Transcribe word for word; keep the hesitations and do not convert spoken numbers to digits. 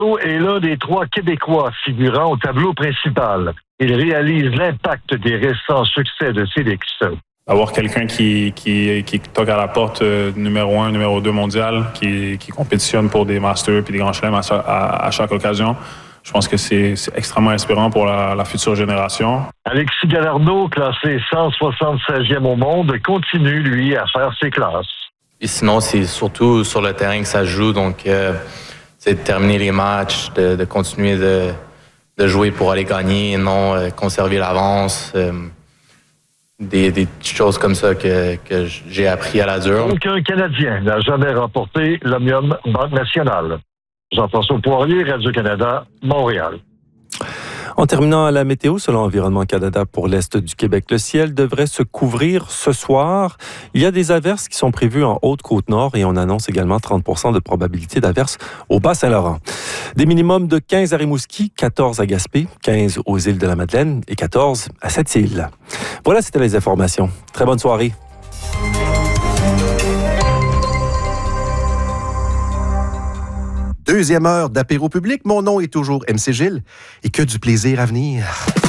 est l'un des trois Québécois figurant au tableau principal. Il réalise l'impact des récents succès de Félix. Avoir quelqu'un qui, qui, qui toque à la porte euh, numéro un, numéro deux mondial, qui, qui compétitionne pour des Masters et des Grands Chelems à, à, à chaque occasion, je pense que c'est, c'est extrêmement inspirant pour la, la future génération. Alexis Gallardo, classé cent soixante-seizième au monde, continue, lui, à faire ses classes. Et sinon, c'est surtout sur le terrain que ça se joue, donc euh, c'est de terminer les matchs, de, de continuer de, de jouer pour aller gagner et non euh, conserver l'avance. Euh, Des, des choses comme ça que, que j'ai appris à la dure. Aucun Canadien n'a jamais remporté l'Omnium Banque Nationale. Jean-François Poirier, Radio-Canada, Montréal. En terminant à la météo, selon Environnement Canada pour l'Est du Québec, le ciel devrait se couvrir ce soir. Il y a des averses qui sont prévues en Haute-Côte-Nord et on annonce également trente pour cent de probabilité d'averses au Bas-Saint-Laurent. Des minimums de quinze à Rimouski, quatorze à Gaspé, quinze aux îles de la Madeleine et quatorze à Sept-Îles. Voilà, c'était les informations. Très bonne soirée. Deuxième heure d'apéro public. Mon nom est toujours M C Gilles et que du plaisir à venir.